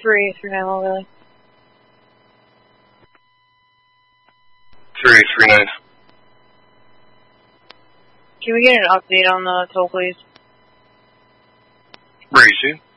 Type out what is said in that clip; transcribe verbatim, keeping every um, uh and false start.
three three nine Lily. three three nine. Can we get an update on the toll, please? Where are you,